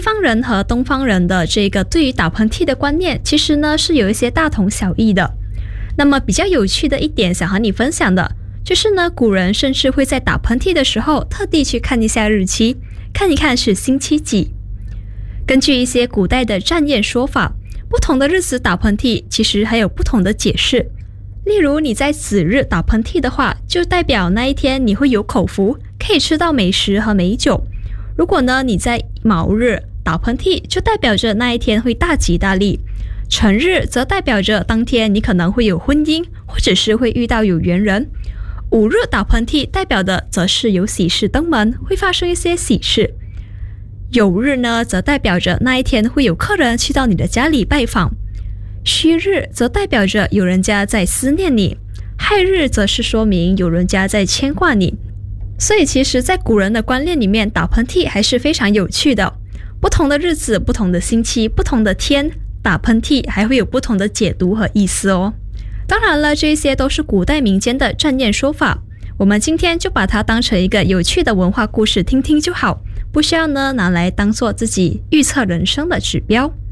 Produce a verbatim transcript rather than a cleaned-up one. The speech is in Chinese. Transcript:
方人和东方人的这个对于打喷嚏的观念其实呢是有一些大同小异的。那么比较有趣的一点想和你分享的就是呢，古人甚至会在打喷嚏的时候特地去看一下日期，看一看是星期几。根据一些古代的占验说法，不同的日子打喷嚏其实还有不同的解释。例如你在子日打喷嚏的话，就代表那一天你会有口福，可以吃到美食和美酒。如果呢你在卯日打喷嚏，就代表着那一天会大吉大利。辰日则代表着当天你可能会有婚姻，或者是会遇到有缘人。午日打喷嚏代表的则是有喜事登门，会发生一些喜事。酉日呢则代表着那一天会有客人去到你的家里拜访。戌日则代表着有人家在思念你，亥日则是说明有人家在牵挂你。所以其实在古人的观念里面，打喷嚏还是非常有趣的。不同的日子，不同的星期，不同的天，打喷嚏还会有不同的解读和意思哦。当然了，这些都是古代民间的占验说法，我们今天就把它当成一个有趣的文化故事听听就好，不需要呢拿来当做自己预测人生的指标。